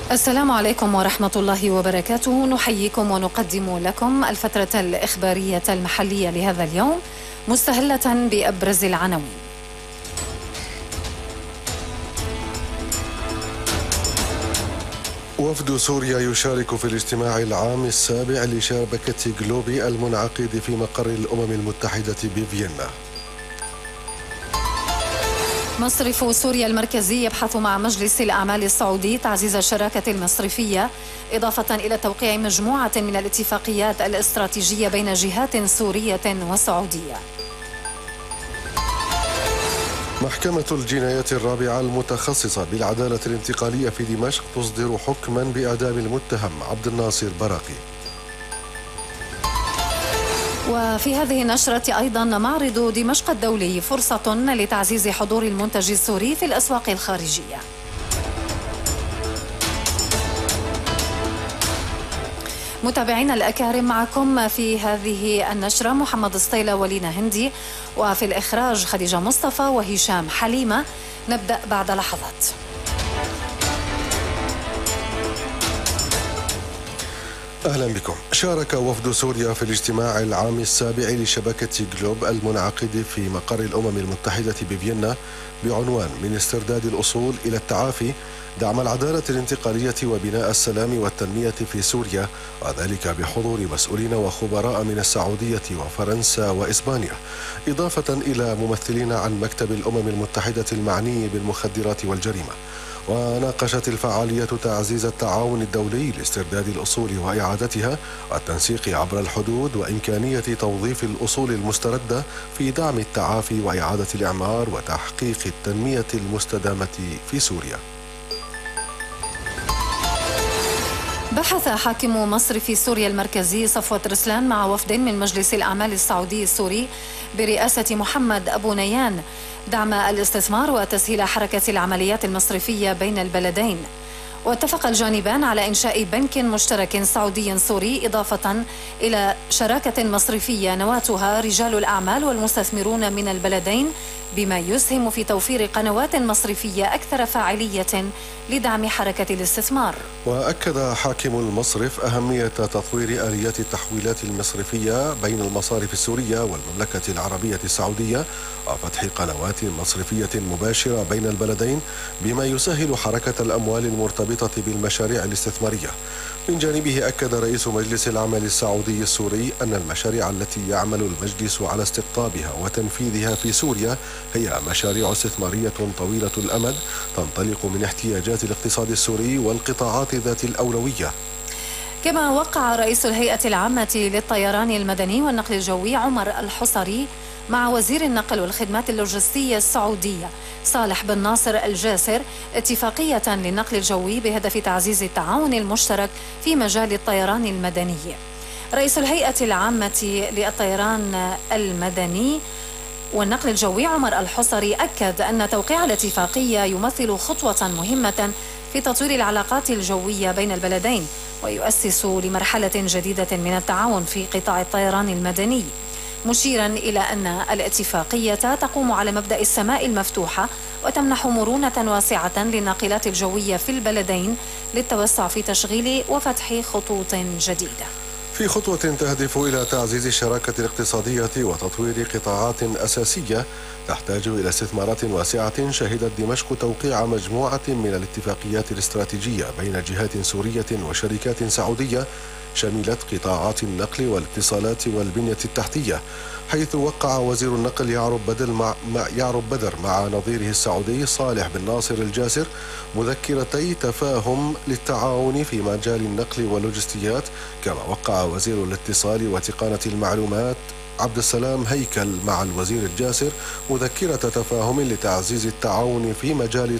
السلام عليكم ورحمة الله وبركاته. نحييكم ونقدم لكم الفترة الإخبارية المحلية لهذا اليوم مستهلة بأبرز العناوين. وفد سوريا يشارك في الاجتماع العام السابع لشبكة جلوبي المنعقد في مقر الأمم المتحدة بفيينا. مصرف سوريا المركزي يبحث مع مجلس الأعمال السعودي تعزيز الشراكة المصرفية، إضافة إلى توقيع مجموعة من الاتفاقيات الاستراتيجية بين جهات سورية وسعودية. محكمة الجنايات الرابعة المتخصصة بالعدالة الانتقالية في دمشق تصدر حكما بإعدام المتهم عبد الناصر براقي. وفي هذه النشرة أيضا معرض دمشق الدولي فرصة لتعزيز حضور المنتج السوري في الأسواق الخارجية. متابعينا الأكارم، معكم في هذه النشرة محمد الصيلة ولينا هندي، وفي الإخراج خديجة مصطفى وهشام حليمة. نبدأ بعد لحظات. أهلا بكم. شارك وفد سوريا في الاجتماع العام السابع لشبكة جلوب المنعقد في مقر الأمم المتحدة بفيينا بعنوان من استرداد الأصول إلى التعافي، دعم العدالة الانتقالية وبناء السلام والتنمية في سوريا، وذلك بحضور مسؤولين وخبراء من السعودية وفرنسا وإسبانيا، إضافة إلى ممثلين عن مكتب الأمم المتحدة المعني بالمخدرات والجريمة. وناقشت الفعالية تعزيز التعاون الدولي لاسترداد الأصول وإعادتها والتنسيق عبر الحدود، وإمكانية توظيف الأصول المستردة في دعم التعافي وإعادة الإعمار وتحقيق التنمية المستدامة في سوريا. بحث حاكم مصرف سوريا المركزي صفوة رسلان مع وفد من مجلس الأعمال السعودي السوري برئاسة محمد أبو نيان دعم الاستثمار وتسهيل حركة العمليات المصرفية بين البلدين. واتفق الجانبان على إنشاء بنك مشترك سعودي سوري، إضافة إلى شراكة مصرفية نواتها رجال الأعمال والمستثمرون من البلدين، بما يسهم في توفير قنوات مصرفية أكثر فاعلية لدعم حركة الاستثمار. وأكد حاكم المصرف أهمية تطوير آليات التحويلات المصرفية بين المصارف السورية والمملكة العربية السعودية وفتح قنوات مصرفية مباشرة بين البلدين، بما يسهل حركة الأموال المرتبطة بالمشاريع الاستثمارية. من جانبه أكد رئيس مجلس العمل السعودي السوري أن المشاريع التي يعمل المجلس على استقطابها وتنفيذها في سوريا هي مشاريع استثمارية طويلة الأمد تنطلق من احتياجات الاقتصاد السوري والقطاعات ذات الأولوية. كما وقع رئيس الهيئة العامة للطيران المدني والنقل الجوي عمر الحصري مع وزير النقل والخدمات اللوجستية السعودية صالح بن ناصر الجاسر اتفاقية للنقل الجوي بهدف تعزيز التعاون المشترك في مجال الطيران المدني. رئيس الهيئة العامة للطيران المدني والنقل الجوي عمر الحصري أكد أن توقيع الاتفاقية يمثل خطوة مهمة في تطوير العلاقات الجوية بين البلدين، ويؤسس لمرحلة جديدة من التعاون في قطاع الطيران المدني، مشيرا إلى أن الاتفاقية تقوم على مبدأ السماء المفتوحة وتمنح مرونة واسعة للناقلات الجوية في البلدين للتوسع في تشغيل وفتح خطوط جديدة. في خطوة تهدف إلى تعزيز الشراكة الاقتصادية وتطوير قطاعات أساسية تحتاج إلى استثمارات واسعة، شهدت دمشق توقيع مجموعة من الاتفاقيات الاستراتيجية بين جهات سورية وشركات سعودية شملت قطاعات النقل والاتصالات والبنية التحتية، حيث وقع وزير النقل يعرب بدر مع نظيره السعودي صالح بن ناصر الجاسر مذكرتي تفاهم للتعاون في مجال النقل واللوجستيات. كما وقع وزير الاتصال وتقنية المعلومات عبد السلام هيكل مع الوزير الجاسر مذكرة تفاهم لتعزيز التعاون في مجال